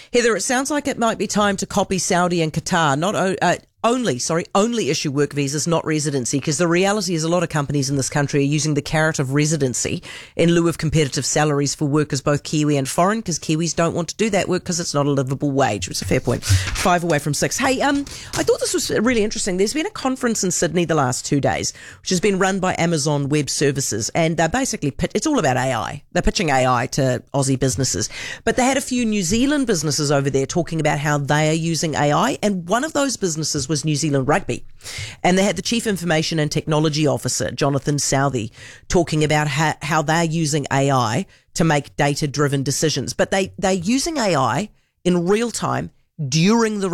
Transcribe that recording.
Heather, it sounds like it might be time to copy Saudi and Qatar, only issue work visas, not residency, because the reality is a lot of companies in this country are using the carrot of residency in lieu of competitive salaries for workers, both Kiwi and foreign, because Kiwis don't want to do that work because it's not a livable wage. It's a fair point. 5 away from 6. Hey, I thought this was really interesting. There's been a conference in Sydney the last 2 days, which has been run by Amazon Web Services, and they're basically, it's all about AI. They're pitching AI to Aussie businesses, but they had a few New Zealand businesses over there talking about how they are using AI, and one of those businesses was New Zealand Rugby. And they had the Chief Information and Technology Officer, Jonathan Southey, talking about how they're using AI to make data-driven decisions. But they're using AI in real time during the